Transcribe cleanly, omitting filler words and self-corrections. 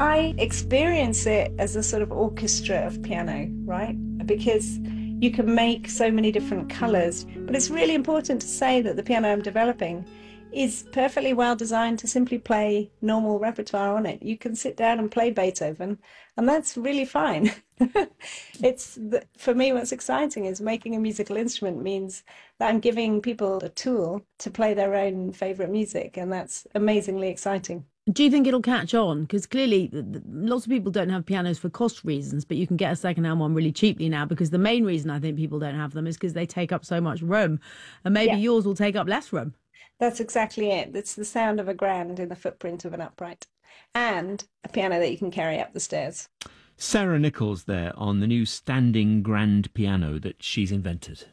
I experience it as a sort of orchestra of piano, right? Because you can make so many different colors, but it's really important to say that the piano I'm developing is perfectly well designed to simply play normal repertoire on it. You can sit down and play Beethoven, and that's really fine. For me, what's exciting is making a musical instrument means that I'm giving people a tool to play their own favorite music, and that's amazingly exciting. Do you think it'll catch on? Because clearly, lots of people don't have pianos for cost reasons, but you can get a second-hand one really cheaply now. Because the main reason I think people don't have them is because they take up so much room, and maybe Yeah, yours will take up less room. that's exactly it. It's the sound of a grand in the footprint of an upright, and a piano that you can carry up the stairs. Sarah Nichols there on the new standing grand piano that she's invented.